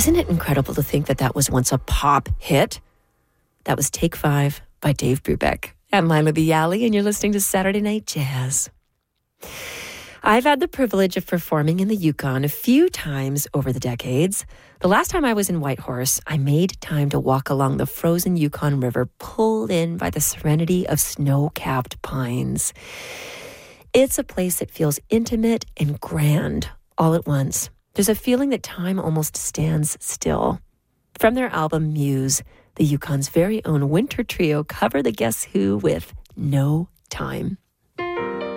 Isn't it incredible to think that that was once a pop hit? That was Take 5 by Dave Brubeck. I'm Lila Bialy, and you're listening to Saturday Night Jazz. I've had the privilege of performing in the Yukon a few times over the decades. The last time I was in Whitehorse, I made time to walk along the frozen Yukon River, pulled in by the serenity of snow-capped pines. It's a place that feels intimate and grand all at once. There's a feeling that time almost stands still. From their album Muse, the Yukon's very own winter trio cover the Guess Who with No Time.